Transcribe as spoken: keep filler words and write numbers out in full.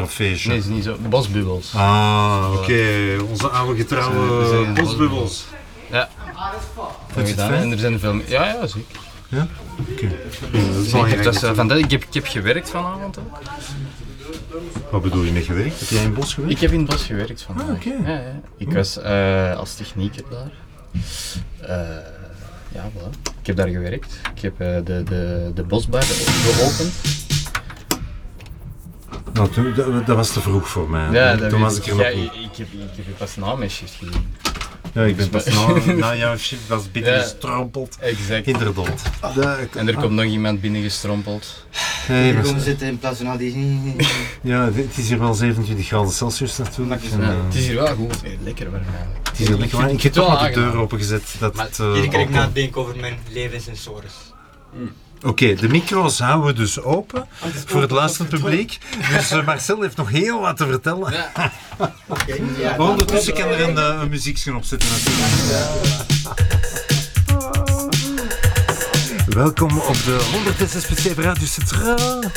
feestje? Nee, het is niet zo. Bosbubbels. Ah, oké. Okay. Onze oude getrouwe bosbubbels. Ja. Dat is gedaan, en er zijn veel meer. Ja, ja, zeker. Ja? Oké. Okay. Dus, uh, van dat, ik, heb, ik heb gewerkt vanavond ook. Wat bedoel je met gewerkt? Heb jij in het bos gewerkt? Ik heb in het bos gewerkt vandaag. Ah, oké. Okay. Ja, ja. Ik was uh, als technieker daar. Uh, ja, voilà. Ik heb daar gewerkt. Ik heb uh, de, de, de bosbar geopend. Nou, toen, dat, dat was te vroeg voor mij. Ja, toen toen was ik er nog ja, niet. Ik heb, ik heb pas na mijn shift gezien. Ja, ik ben pas na, na jouw shift was een beetje ja, gestrompeld. Exact. Inderdaad. De, en er komt ah. nog iemand binnengestrompeld. Nee, we gaan zitten in plaats van al die... Ja, het is hier wel zevenentwintig graden Celsius natuurlijk. Ja, en, uh, het is hier wel goed. Lekker warm eigenlijk. Het is hier lekker warm. Ik heb toch nog de deur opengezet. Dat maar het, uh, hier krijg ik nadenken over mijn levenssensoren. Mm. Oké, okay, de micro's houden we dus open oh, het voor het luisterend publiek. Dus uh, Marcel heeft nog heel wat te vertellen. Ja. Okay, ja, maar ondertussen kan er een, uh, een muziekje op zitten natuurlijk. Ja. Welkom op de honderdzes zeven Radio Centraal.